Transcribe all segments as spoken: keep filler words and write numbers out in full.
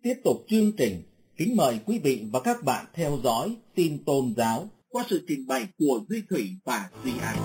Tiếp tục chương trình, kính mời quý vị và các bạn theo dõi tin tôn giáo qua sự trình bày của Duy Thủy và Duy An.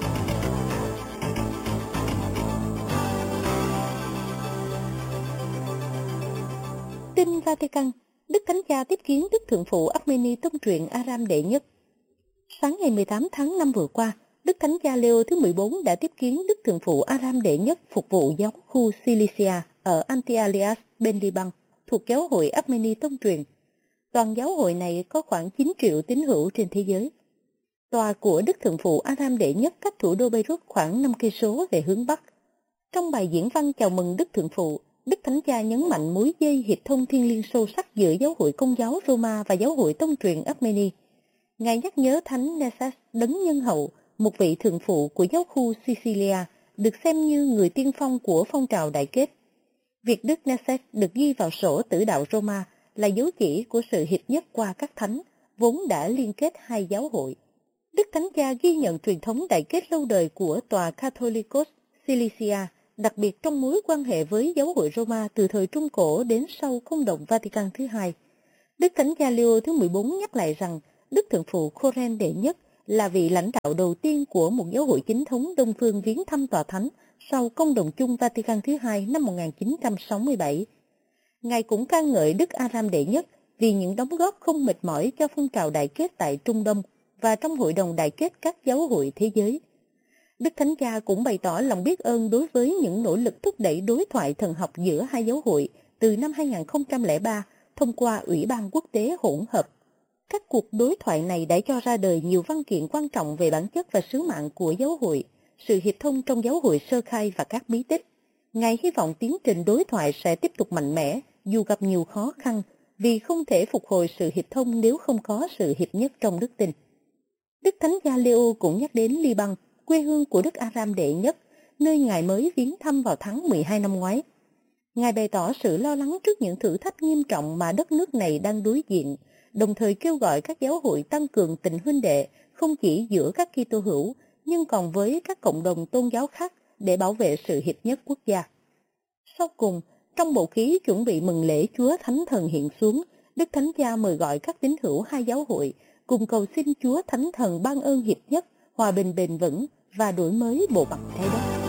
Tin Vatican, Đức Thánh Cha tiếp kiến Đức Thượng phụ Armeni Tông truyền Aram đệ nhất. Sáng ngày mười tám tháng năm vừa qua, Đức Thánh Cha Leo thứ mười bốn đã tiếp kiến Đức Thượng phụ Aram đệ nhất phục vụ giáo khu Cilicia ở Antialias bên Liban, thuộc giáo hội Armeni Tông truyền. Toàn giáo hội này có khoảng chín triệu tín hữu trên thế giới. Tòa của Đức Thượng phụ Aram đệ nhất cách thủ đô Beirut khoảng năm cây số về hướng bắc. Trong bài diễn văn chào mừng Đức Thượng phụ, Đức Thánh Cha nhấn mạnh mối dây hiệp thông thiêng liêng sâu sắc giữa giáo hội Công giáo Roma và giáo hội Tông truyền Armeni. Ngài nhắc nhớ Thánh Nesas Đấng Nhân Hậu, một vị thượng phụ của giáo khu Sicilia, được xem như người tiên phong của phong trào đại kết. Việc Đức Nesas được ghi vào sổ tử đạo Roma là dấu chỉ của sự hiệp nhất qua các thánh, vốn đã liên kết hai giáo hội. Đức Thánh Cha ghi nhận truyền thống đại kết lâu đời của tòa Catholicos Cilicia, đặc biệt trong mối quan hệ với giáo hội Roma từ thời Trung Cổ đến sau Công động Vatican thứ hai. Đức Thánh Cha Leo thứ mười bốn nhắc lại rằng Đức Thượng phụ Koren đệ nhất là vị lãnh đạo đầu tiên của một giáo hội chính thống Đông phương viếng thăm tòa thánh sau Công động chung Vatican thứ hai năm một nghìn chín trăm sáu mươi bảy. Ngài cũng ca ngợi Đức Aram đệ nhất vì những đóng góp không mệt mỏi cho phong trào đại kết tại Trung Đông và trong hội đồng đại kết các giáo hội thế giới. Đức Thánh Cha cũng bày tỏ lòng biết ơn đối với những nỗ lực thúc đẩy đối thoại thần học giữa hai giáo hội từ năm hai nghìn không trăm lẻ ba thông qua Ủy ban Quốc tế hỗn hợp. Các cuộc đối thoại này đã cho ra đời nhiều văn kiện quan trọng về bản chất và sứ mạng của giáo hội, sự hiệp thông trong giáo hội sơ khai và các bí tích. Ngài hy vọng tiến trình đối thoại sẽ tiếp tục mạnh mẽ dù gặp nhiều khó khăn, vì không thể phục hồi sự hiệp thông nếu không có sự hiệp nhất trong đức tin. Đức Thánh Cha Leo cũng nhắc đến Liban, quê hương của Đức Aram đệ nhất, nơi Ngài mới viếng thăm vào tháng mười hai năm ngoái. Ngài bày tỏ sự lo lắng trước những thử thách nghiêm trọng mà đất nước này đang đối diện, đồng thời kêu gọi các giáo hội tăng cường tình huynh đệ không chỉ giữa các Kitô hữu, nhưng còn với các cộng đồng tôn giáo khác để bảo vệ sự hiệp nhất quốc gia. Sau cùng, trong bầu khí chuẩn bị mừng lễ Chúa Thánh Thần hiện xuống, Đức Thánh Cha mời gọi các tín hữu hai giáo hội cùng cầu xin Chúa Thánh Thần ban ơn hiệp nhất, hòa bình bền vững và đổi mới bộ mặt trái đất.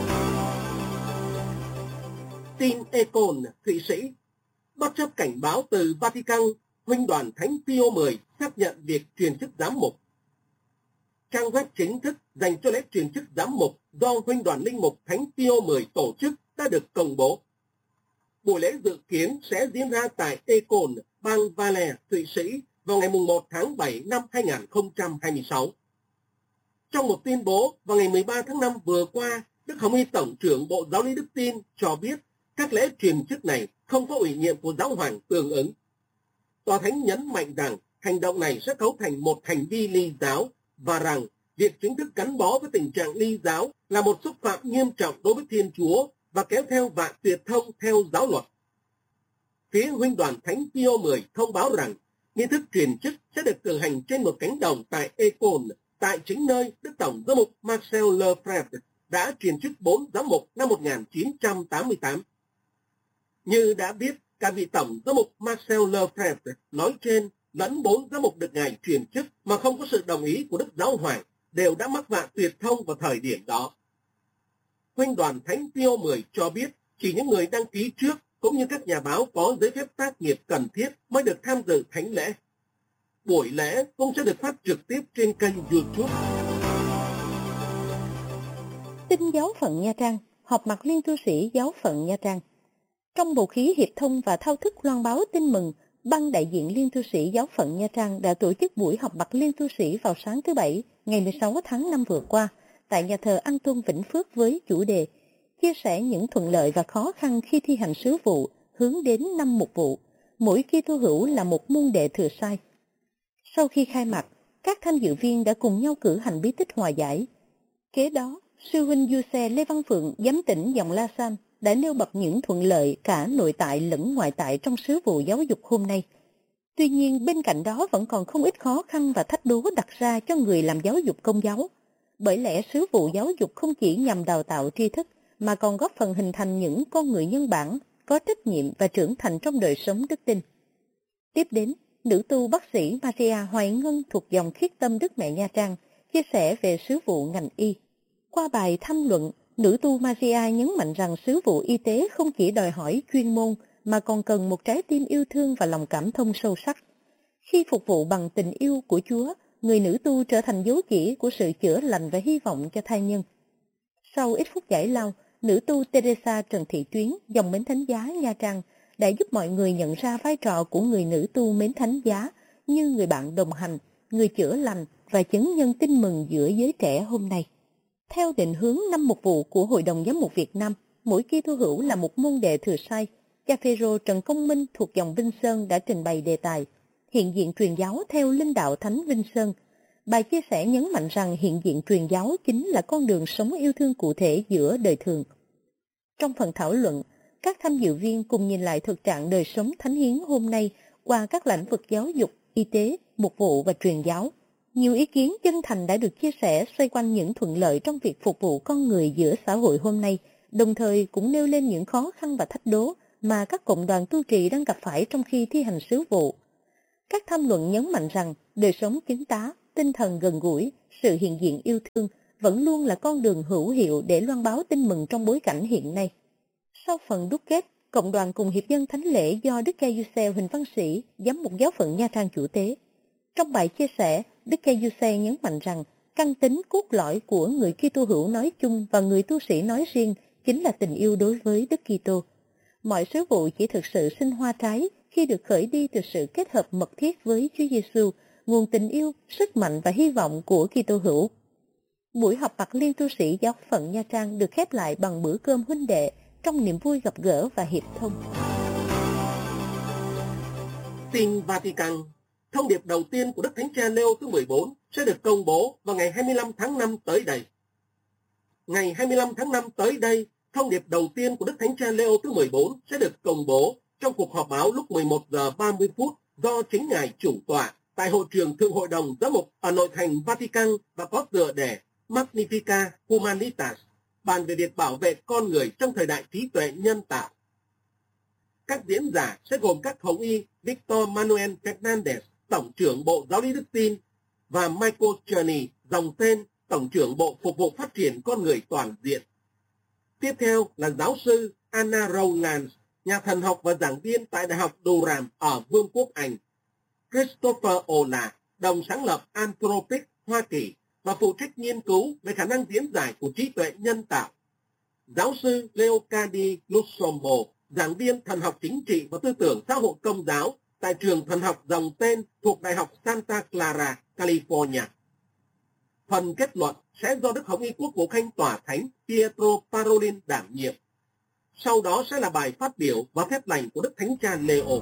Tin Econ, Thụy Sĩ. Bất chấp cảnh báo từ Vatican, Huynh đoàn Thánh Pio mười xác nhận việc truyền chức giám mục. Trang web chính thức dành cho lễ truyền chức giám mục do Huynh đoàn Linh mục Thánh Pio mười tổ chức đã được công bố. Buổi lễ dự kiến sẽ diễn ra tại Econ, bang Valais, Thụy Sĩ vào ngày một tháng bảy năm hai nghìn không trăm hai mươi sáu. Trong một tuyên bố vào ngày mười ba tháng năm vừa qua, Đức Hồng Y Tổng trưởng Bộ Giáo lý Đức tin cho biết các lễ truyền chức này không có ủy nhiệm của giáo hoàng tương ứng. Tòa Thánh nhấn mạnh rằng hành động này sẽ cấu thành một hành vi ly giáo và rằng việc chính thức gắn bó với tình trạng ly giáo là một xúc phạm nghiêm trọng đối với Thiên Chúa và kéo theo vạn tuyệt thông theo giáo luật. Phía Huynh đoàn Thánh Pio mười thông báo rằng nghi thức truyền chức sẽ được cử hành trên một cánh đồng tại Econ, tại chính nơi Đức Tổng giám mục Marcel Lefebvre đã truyền chức bốn giám mục năm một nghìn chín trăm tám mươi tám. Như đã biết, cả vị Tổng giám mục Marcel Lefebvre nói trên lẫn bốn giám mục được ngài truyền chức mà không có sự đồng ý của Đức Giáo Hoàng đều đã mắc vạ tuyệt thông vào thời điểm đó. Huynh đoàn Thánh Pio mười cho biết chỉ những người đăng ký trước cũng như các nhà báo có giấy phép tác nghiệp cần thiết mới được tham dự thánh lễ. Buổi lễ cũng sẽ được phát trực tiếp trên kênh YouTube. Tin giáo phận Nha Trang, họp mặt liên tu sĩ giáo phận Nha Trang. Trong bầu khí hiệp thông và thao thức loan báo tin mừng, ban đại diện liên tu sĩ giáo phận Nha Trang đã tổ chức buổi họp mặt liên tu sĩ vào sáng thứ Bảy, ngày mười sáu tháng năm vừa qua, tại nhà thờ An Tôn Vĩnh Phước với chủ đề chia sẻ những thuận lợi và khó khăn khi thi hành sứ vụ, hướng đến năm mục vụ, mỗi Kitô hữu là một môn đệ thừa sai. Sau khi khai mạc, các tham dự viên đã cùng nhau cử hành bí tích hòa giải. Kế đó, sư huynh du xe Lê Văn Phượng, giám tỉnh dòng La Sam, đã nêu bật những thuận lợi cả nội tại lẫn ngoại tại trong sứ vụ giáo dục hôm nay. Tuy nhiên, bên cạnh đó vẫn còn không ít khó khăn và thách đố đặt ra cho người làm giáo dục công giáo. Bởi lẽ sứ vụ giáo dục không chỉ nhằm đào tạo tri thức, mà còn góp phần hình thành những con người nhân bản, có trách nhiệm và trưởng thành trong đời sống đức tin. Tiếp đến, nữ tu bác sĩ Maria Hoài Ngân thuộc dòng Khiết Tâm Đức Mẹ Nha Trang chia sẻ về sứ vụ ngành y. Qua bài tham luận, nữ tu Maria nhấn mạnh rằng sứ vụ y tế không chỉ đòi hỏi chuyên môn mà còn cần một trái tim yêu thương và lòng cảm thông sâu sắc. Khi phục vụ bằng tình yêu của Chúa, người nữ tu trở thành dấu chỉ của sự chữa lành và hy vọng cho thai nhân. Sau ít phút giải lao, nữ tu Teresa Trần Thị Tuyến, dòng Mến Thánh Giá Nha Trang, đã giúp mọi người nhận ra vai trò của người nữ tu Mến Thánh Giá như người bạn đồng hành, người chữa lành và chứng nhân tin mừng giữa giới trẻ hôm nay. Theo định hướng năm mục vụ của Hội đồng Giám mục Việt Nam, mỗi Kitô hữu là một môn đệ thừa sai. Cha Phêrô Trần Công Minh thuộc dòng Vinh Sơn đã trình bày đề tài hiện diện truyền giáo theo linh đạo Thánh Vinh Sơn. Bài chia sẻ nhấn mạnh rằng hiện diện truyền giáo chính là con đường sống yêu thương cụ thể giữa đời thường. Trong phần thảo luận, các tham dự viên cùng nhìn lại thực trạng đời sống thánh hiến hôm nay qua các lĩnh vực giáo dục, y tế, mục vụ và truyền giáo. Nhiều ý kiến chân thành đã được chia sẻ xoay quanh những thuận lợi trong việc phục vụ con người giữa xã hội hôm nay, đồng thời cũng nêu lên những khó khăn và thách đố mà các cộng đoàn tu trì đang gặp phải trong khi thi hành sứ vụ. Các tham luận nhấn mạnh rằng đời sống chứng tá, tinh thần gần gũi, sự hiện diện yêu thương vẫn luôn là con đường hữu hiệu để loan báo tin mừng trong bối cảnh hiện nay. Sau phần đúc kết, cộng đoàn cùng hiệp dân thánh lễ do Đức cha Giuse Huỳnh Văn Sĩ, giám mục giáo phận Nha Trang chủ tế. Trong bài chia sẻ, Đức cha Giuse nhấn mạnh rằng căn tính cốt lõi của người Kitô hữu nói chung và người tu sĩ nói riêng chính là tình yêu đối với Đức Kitô. Mọi sứ vụ chỉ thực sự sinh hoa trái khi được khởi đi từ sự kết hợp mật thiết với Chúa Giêsu, nguồn tình yêu, sức mạnh và hy vọng của Kitô hữu. Buổi họp mặt liên tu sĩ giáo phận Nha Trang được khép lại bằng bữa cơm huynh đệ trong niềm vui gặp gỡ và hiệp thông. Tin Vatican, thông điệp đầu tiên của Đức Thánh Cha Leo thứ mười bốn sẽ được công bố vào ngày hai mươi lăm tháng năm tới đây. Ngày hai mươi lăm tháng năm tới đây, thông điệp đầu tiên của Đức Thánh Cha Leo thứ mười bốn sẽ được công bố trong cuộc họp báo lúc mười một giờ ba mươi phút do chính Ngài chủ tọa tại hội trường Thượng Hội đồng Giám mục ở nội thành Vatican và có tựa đề Magnificat Humanitas, bàn về việc bảo vệ con người trong thời đại trí tuệ nhân tạo. Các diễn giả sẽ gồm các hồng y Victor Manuel Fernandez, Tổng trưởng Bộ Giáo lý Đức tin, và Michael Cherney, dòng tên Tổng trưởng Bộ Phục vụ Phát triển Con người Toàn diện. Tiếp theo là giáo sư Anna Rowlands, nhà thần học và giảng viên tại Đại học Durham ở Vương quốc Anh, Christopher Olah, đồng sáng lập Anthropic Hoa Kỳ và phụ trách nghiên cứu về khả năng diễn giải của trí tuệ nhân tạo, giáo sư Leocadi Lusombo, giảng viên thần học chính trị và tư tưởng xã hội công giáo tại trường thần học dòng tên thuộc Đại học Santa Clara, California. Phần kết luận sẽ do Đức Hồng y Quốc vụ Khanh Tòa Thánh Pietro Parolin đảm nhiệm. Sau đó sẽ là bài phát biểu và phép lành của Đức Thánh Cha Leo.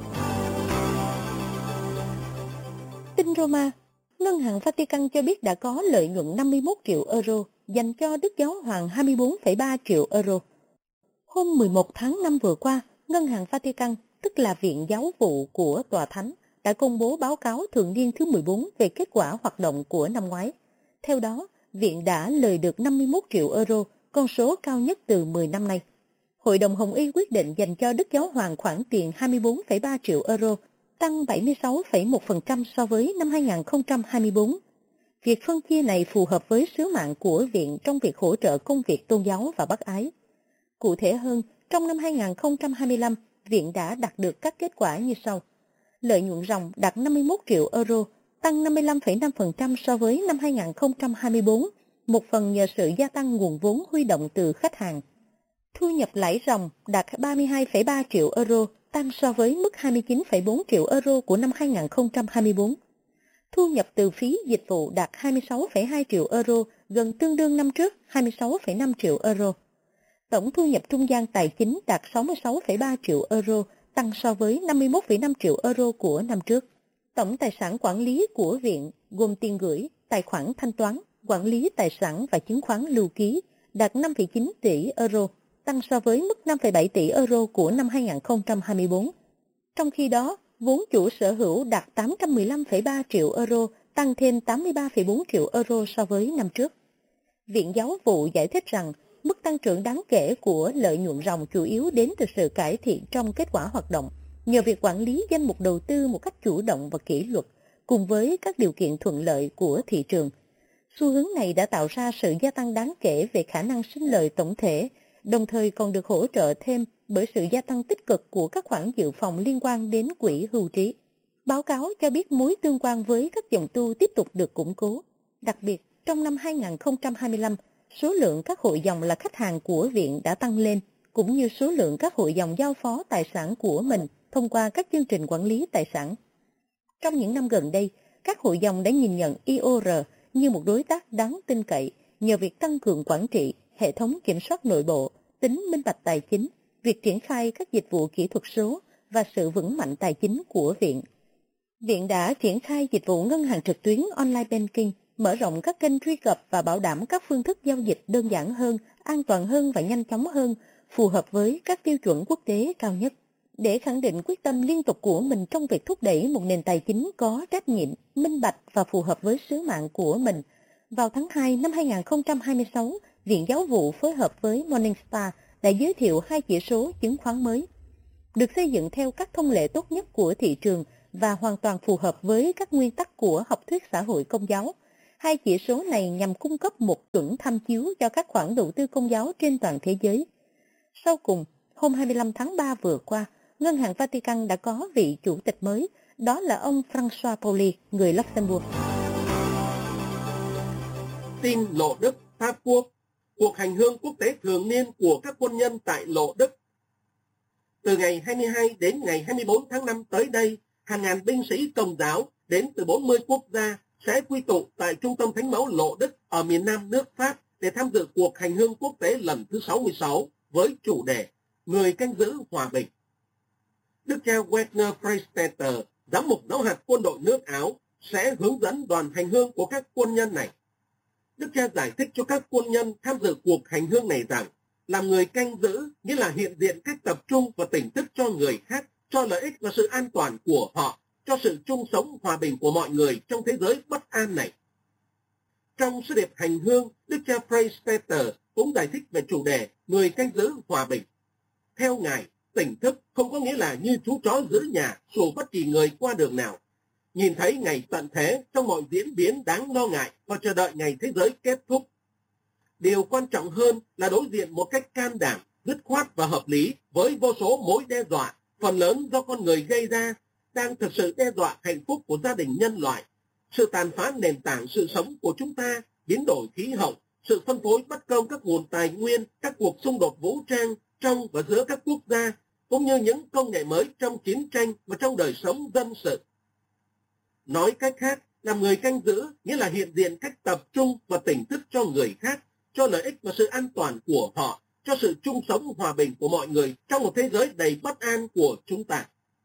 Tin Roma, Ngân hàng Vatican cho biết đã có lợi nhuận năm mươi mốt triệu euro dành cho Đức Giáo Hoàng hai mươi bốn phẩy ba triệu euro. Hôm mười một tháng năm vừa qua, Ngân hàng Vatican, tức là Viện Giáo vụ của Tòa Thánh, đã công bố báo cáo thường niên thứ mười bốn về kết quả hoạt động của năm ngoái. Theo đó, Viện đã lời được năm mươi mốt triệu euro, con số cao nhất từ mười năm nay. Hội đồng Hồng y quyết định dành cho Đức Giáo Hoàng khoản tiền hai mươi bốn phẩy ba triệu euro, tăng bảy mươi sáu phẩy một phần trăm so với năm hai nghìn không trăm hai mươi tư. Việc phân chia này phù hợp với sứ mạng của Viện trong việc hỗ trợ công việc tôn giáo và bác ái. Cụ thể hơn, trong năm hai nghìn không trăm hai mươi lăm, Viện đã đạt được các kết quả như sau. Lợi nhuận ròng đạt năm mươi mốt triệu euro, tăng năm mươi lăm phẩy năm phần trăm so với năm hai nghìn không trăm hai mươi tư, một phần nhờ sự gia tăng nguồn vốn huy động từ khách hàng. Thu nhập lãi ròng đạt ba mươi hai phẩy ba triệu euro, tăng so với mức hai mươi chín phẩy bốn triệu euro của năm hai nghìn không trăm hai mươi tư. Thu nhập từ phí dịch vụ đạt hai mươi sáu phẩy hai triệu euro, gần tương đương năm trước hai mươi sáu phẩy năm triệu euro. Tổng thu nhập trung gian tài chính đạt sáu mươi sáu phẩy ba triệu euro, tăng so với năm mươi mốt phẩy năm triệu euro của năm trước. Tổng tài sản quản lý của Viện gồm tiền gửi, tài khoản thanh toán, quản lý tài sản và chứng khoán lưu ký đạt năm phẩy chín tỷ euro, tăng so với mức năm phẩy bảy tỷ euro của năm hai nghìn không trăm hai mươi tư. Trong khi đó, vốn chủ sở hữu đạt tám trăm mười lăm phẩy ba triệu euro, tăng thêm tám mươi ba phẩy bốn triệu euro so với năm trước. Viện Giáo vụ giải thích rằng, mức tăng trưởng đáng kể của lợi nhuận ròng chủ yếu đến từ sự cải thiện trong kết quả hoạt động, nhờ việc quản lý danh mục đầu tư một cách chủ động và kỷ luật, cùng với các điều kiện thuận lợi của thị trường. Xu hướng này đã tạo ra sự gia tăng đáng kể về khả năng sinh lời tổng thể, đồng thời còn được hỗ trợ thêm bởi sự gia tăng tích cực của các khoản dự phòng liên quan đến quỹ hưu trí. Báo cáo cho biết mối tương quan với các dòng tu tiếp tục được củng cố. Đặc biệt, trong năm hai nghìn không trăm hai mươi lăm, số lượng các hội dòng là khách hàng của viện đã tăng lên, cũng như số lượng các hội dòng giao phó tài sản của mình thông qua các chương trình quản lý tài sản. Trong những năm gần đây, các hội dòng đã nhìn nhận i o rờ như một đối tác đáng tin cậy nhờ việc tăng cường quản trị, hệ thống kiểm soát nội bộ, tính minh bạch tài chính, việc triển khai các dịch vụ kỹ thuật số và sự vững mạnh tài chính của viện. Viện đã triển khai dịch vụ ngân hàng trực tuyến online banking, mở rộng các kênh truy cập và bảo đảm các phương thức giao dịch đơn giản hơn, an toàn hơn và nhanh chóng hơn, phù hợp với các tiêu chuẩn quốc tế cao nhất. Để khẳng định quyết tâm liên tục của mình trong việc thúc đẩy một nền tài chính có trách nhiệm, minh bạch và phù hợp với sứ mạng của mình, vào tháng hai năm hai nghìn không trăm hai mươi sáu, Viện Giáo vụ phối hợp với Morningstar đã giới thiệu hai chỉ số chứng khoán mới, được xây dựng theo các thông lệ tốt nhất của thị trường và hoàn toàn phù hợp với các nguyên tắc của học thuyết xã hội công giáo. Hai chỉ số này nhằm cung cấp một chuẩn tham chiếu cho các khoản đầu tư công giáo trên toàn thế giới. Sau cùng, hôm hai mươi lăm tháng ba vừa qua, Ngân hàng Vatican đã có vị chủ tịch mới, đó là ông François Pauli, người Luxembourg. Tin Lộ Đức, Pháp Quốc, cuộc hành hương quốc tế thường niên của các quân nhân tại Lộ Đức. Từ ngày hai mươi hai đến ngày hai mươi bốn tháng năm tới đây, hàng ngàn binh sĩ Công giáo đến từ bốn mươi quốc gia sẽ quy tụ tại Trung tâm Thánh mẫu Lộ Đức ở miền Nam nước Pháp để tham dự cuộc hành hương quốc tế lần thứ sáu mươi sáu với chủ đề Người canh giữ hòa bình. Đức cha Wagner Freistetter, giám mục giáo hạt quân đội nước Áo, sẽ hướng dẫn đoàn hành hương của các quân nhân này. Đức cha giải thích cho các quân nhân tham dự cuộc hành hương này rằng, làm người canh giữ nghĩa là hiện diện cách tập trung và tỉnh thức cho người khác, cho lợi ích và sự an toàn của họ, cho sự chung sống hòa bình của mọi người trong thế giới bất an này. Trong sứ điệp hành hương, Đức cha Freistetter cũng giải thích về chủ đề Người canh giữ hòa bình. Theo Ngài, tỉnh thức không có nghĩa là như chú chó giữ nhà sủa bất kỳ người qua đường nào. Nhìn thấy ngày tận thế trong mọi diễn biến đáng lo ngại và chờ đợi ngày thế giới kết thúc. Điều quan trọng hơn là đối diện một cách can đảm, dứt khoát và hợp lý với vô số mối đe dọa, phần lớn do con người gây ra, đang thực sự đe dọa hạnh phúc của gia đình nhân loại, sự tàn phá nền tảng sự sống của chúng ta, biến đổi khí hậu, sự phân phối bất công các nguồn tài nguyên, các cuộc xung đột vũ trang trong và giữa các quốc gia, cũng như những công nghệ mới trong chiến tranh và trong đời sống dân sự. Nói cách khác, làm người canh giữ nghĩa là hiện diện cách tập trung và tỉnh thức cho người khác, cho lợi ích và sự an toàn của họ, cho sự chung sống hòa bình của mọi người trong một thế giới đầy bất an của chúng ta.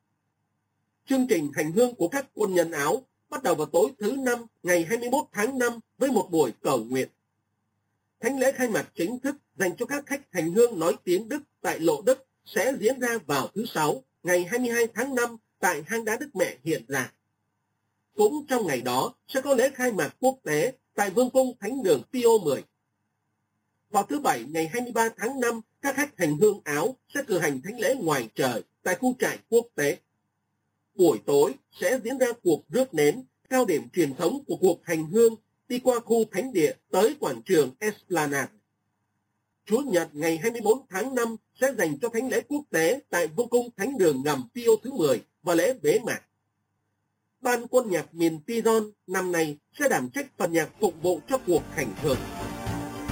Chương trình hành hương của các quân nhân Áo bắt đầu vào tối thứ Năm, ngày hai mươi mốt tháng năm với một buổi cầu nguyện. Thánh lễ khai mạc chính thức dành cho các khách hành hương nói tiếng Đức tại Lộ Đức sẽ diễn ra vào thứ Sáu, ngày hai mươi hai tháng năm tại hang đá Đức Mẹ Hiện Ra. Cũng trong ngày đó sẽ có lễ khai mạc quốc tế tại Vương cung Thánh đường Pio mười. Vào thứ Bảy, ngày hai mươi ba tháng năm, các khách hành hương Áo sẽ cử hành thánh lễ ngoài trời tại khu trại quốc tế. Buổi tối sẽ diễn ra cuộc rước nến, cao điểm truyền thống của cuộc hành hương đi qua khu thánh địa tới quảng trường Esplanade. Chủ nhật ngày hai mươi bốn tháng năm sẽ dành cho thánh lễ quốc tế tại Vương cung Thánh đường ngầm Pio thứ mười và lễ bế mạc. Ban quân nhạc miền Piron năm nay sẽ đảm trách phần nhạc phục vụ cho cuộc hành hương.